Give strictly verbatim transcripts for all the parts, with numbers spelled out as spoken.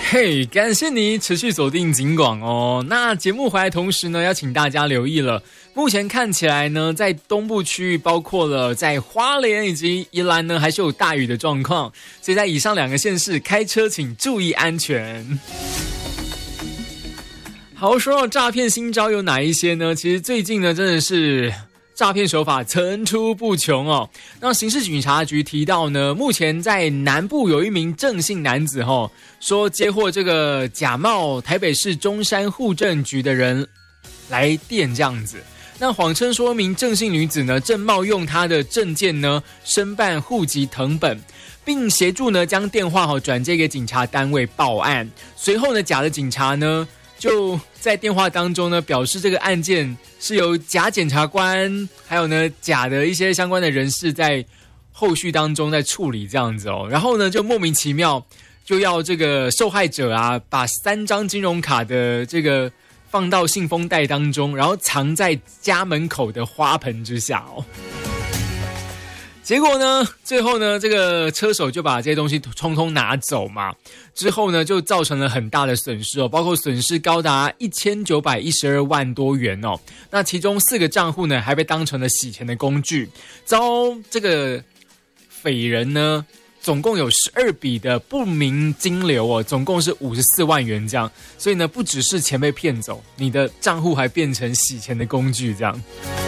嘿，感谢你持续锁定警广哦。那节目回来同时呢，要请大家留意了。目前看起来呢，在东部区域，包括了在花莲以及宜兰呢，还是有大雨的状况。所以在以上两个县市开车，请注意安全。好，说到诈骗新招有哪一些呢？其实最近呢，真的是诈骗手法层出不穷哦。那刑事警察局提到呢，目前在南部有一名郑姓男子哦，说接获这个假冒台北市中山户政局的人来电这样子。那谎称说明郑姓女子呢，正冒用她的证件呢，申办户籍誊本，并协助呢将电话哦转接给警察单位报案。随后呢，假的警察呢就在电话当中呢，表示这个案件是由假检察官，还有呢假的一些相关的人士在后续当中在处理这样子哦。然后呢，就莫名其妙就要这个受害者啊，把三张金融卡的这个放到信封袋当中，然后藏在家门口的花盆之下哦。结果呢，最后呢，这个车手就把这些东西通通拿走嘛。之后呢，就造成了很大的损失哦，包括损失高达一千九百一十二万多元哦。那其中四个账户呢，还被当成了洗钱的工具，遭这个匪人呢，总共有十二笔的不明金流哦，总共是五十四万元这样。所以呢，不只是钱被骗走，你的账户还变成洗钱的工具这样。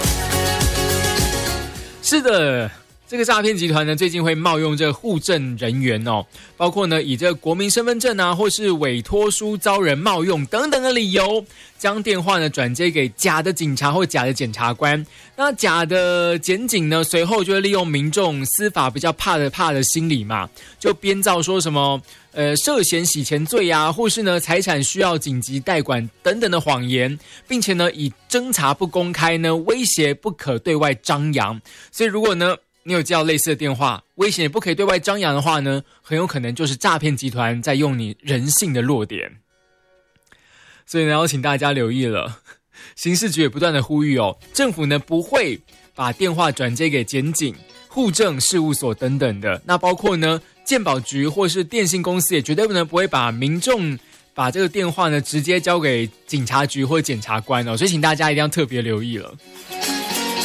是的。这个诈骗集团呢，最近会冒用这个户政人员哦，包括呢以这个国民身份证啊，或是委托书遭人冒用等等的理由，将电话呢转接给假的警察或假的检察官。那假的检警呢，随后就会利用民众司法比较怕的怕的心理嘛，就编造说什么呃涉嫌洗钱罪啊，或是呢财产需要紧急代管等等的谎言，并且呢以侦查不公开呢威胁不可对外张扬。所以如果呢你有接到类似的电话，威胁不可以对外张扬的话呢，很有可能就是诈骗集团在用你人性的弱点。所以呢，要请大家留意了，刑事局也不断的呼吁哦，政府呢不会把电话转接给检警、户政事务所等等的，那包括呢健保局或是电信公司也绝对不能不会把民众把这个电话呢直接交给警察局或检察官哦，所以请大家一定要特别留意了。